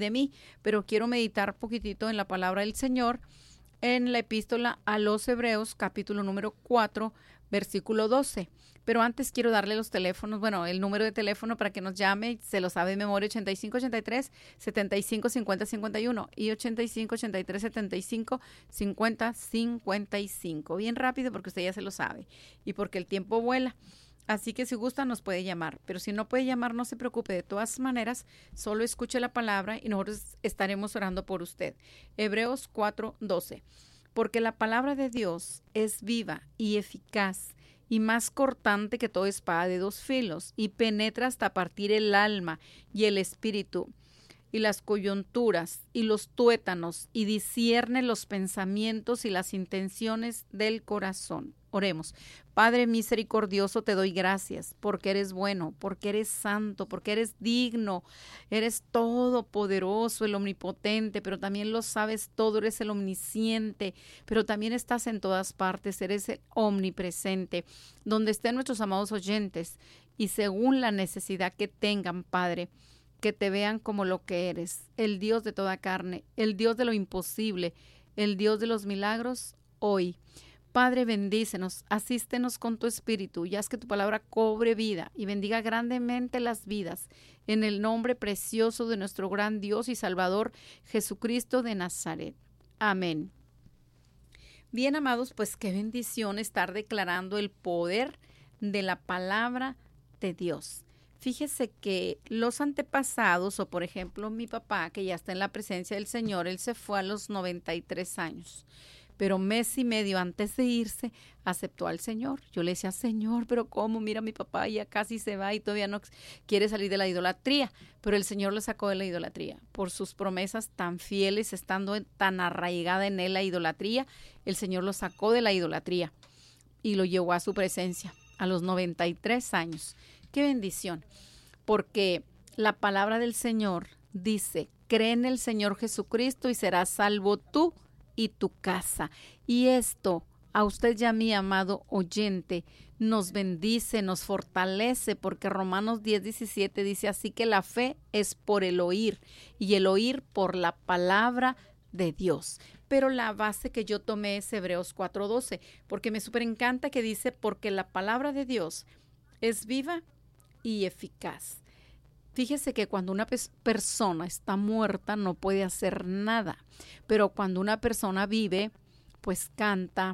de mí, pero quiero meditar poquitito en la palabra del Señor en la epístola a los Hebreos, capítulo número 4, versículo 12. Pero antes quiero darle los teléfonos, bueno, el número de teléfono para que nos llame, se lo sabe de memoria, 8583-7550-51 y 8583-7550-55. Bien rápido porque usted ya se lo sabe y porque el tiempo vuela. Así que si gusta nos puede llamar, pero si no puede llamar no se preocupe, de todas maneras solo escuche la palabra y nosotros estaremos orando por usted. Hebreos 4:12, porque la palabra de Dios es viva y eficaz y más cortante que toda espada de dos filos y penetra hasta partir el alma y el espíritu y las coyunturas y los tuétanos y discierne los pensamientos y las intenciones del corazón. Oremos. Padre misericordioso, te doy gracias porque eres bueno, porque eres santo, porque eres digno, eres todopoderoso, el omnipotente, pero también lo sabes todo, eres el omnisciente, pero también estás en todas partes, eres el omnipresente, donde estén nuestros amados oyentes y según la necesidad que tengan, Padre, que te vean como lo que eres, el Dios de toda carne, el Dios de lo imposible, el Dios de los milagros, hoy. Padre, bendícenos, asístenos con tu espíritu y haz que tu palabra cobre vida y bendiga grandemente las vidas en el nombre precioso de nuestro gran Dios y Salvador Jesucristo de Nazaret. Amén. Bien, amados, pues qué bendición estar declarando el poder de la palabra de Dios. Fíjese que los antepasados, o por ejemplo mi papá, que ya está en la presencia del Señor, él se fue a los 93 años. Pero mes y medio antes de irse, aceptó al Señor. Yo le decía, Señor, pero ¿cómo? Mira, mi papá ya casi se va y todavía no quiere salir de la idolatría. Pero el Señor lo sacó de la idolatría. Por sus promesas tan fieles, estando tan arraigada en él la idolatría, el Señor lo sacó de la idolatría y lo llevó a su presencia a los 93 años. ¡Qué bendición! Porque la palabra del Señor dice, cree en el Señor Jesucristo y serás salvo tú y tu casa. Y esto a usted y a mí, amado oyente, nos bendice, nos fortalece, porque Romanos 10:17 dice, así que la fe es por el oír y el oír por la palabra de Dios. Pero la base que yo tomé es Hebreos 4:12, porque me súper encanta que dice, porque la palabra de Dios es viva y eficaz. Fíjese que cuando una persona está muerta no puede hacer nada, pero cuando una persona vive, pues canta,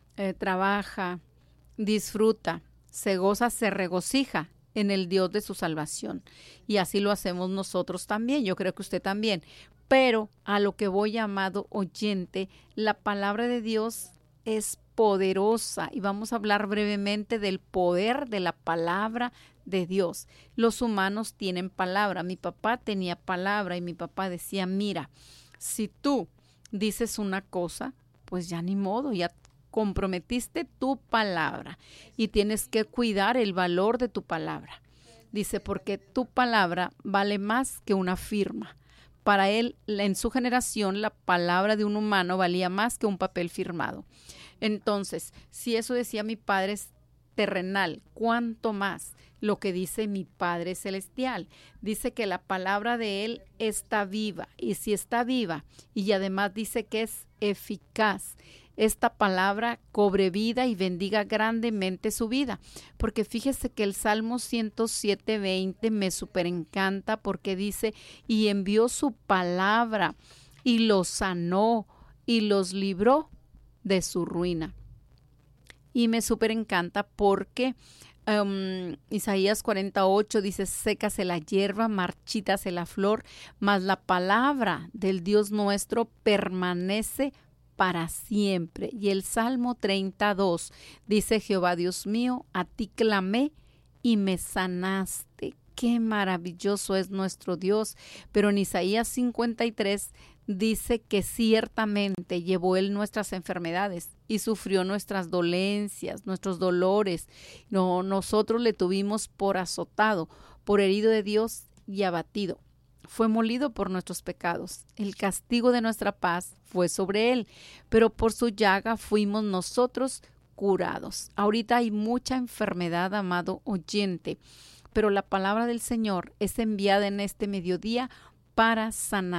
trabaja, disfruta, se goza, se regocija en el Dios de su salvación. Y así lo hacemos nosotros también, yo creo que usted también. Pero a lo que voy, amado oyente, la palabra de Dios es poderosa y vamos a hablar brevemente del poder de la palabra de Dios. Los humanos tienen palabra. Mi papá tenía palabra y mi papá decía, mira, si tú dices una cosa, pues ya ni modo, ya comprometiste tu palabra y tienes que cuidar el valor de tu palabra. Dice, porque tu palabra vale más que una firma. Para él, en su generación, la palabra de un humano valía más que un papel firmado. Entonces, si eso decía mi Padre terrenal, ¿cuánto más lo que dice mi Padre celestial? Dice que la palabra de Él está viva, y si está viva, y además dice que es eficaz, esta palabra cobre vida y bendiga grandemente su vida. Porque fíjese que el Salmo 107:20 me súper encanta porque dice, y envió su palabra y los sanó y los libró de su ruina. Y me súper encanta porque Isaías 48 dice, sécase la hierba, marchítase la flor, mas la palabra del Dios nuestro permanece para siempre. Y el Salmo 32 dice, Jehová Dios mío, a ti clamé y me sanaste. Qué maravilloso es nuestro Dios. Pero en Isaías 53 dice que ciertamente llevó Él nuestras enfermedades y sufrió nuestras dolencias, nuestros dolores. No, nosotros le tuvimos por azotado, por herido de Dios y abatido. Fue molido por nuestros pecados. El castigo de nuestra paz fue sobre Él, pero por su llaga fuimos nosotros curados. Ahorita hay mucha enfermedad, amado oyente, pero la palabra del Señor es enviada en este mediodía para sanar.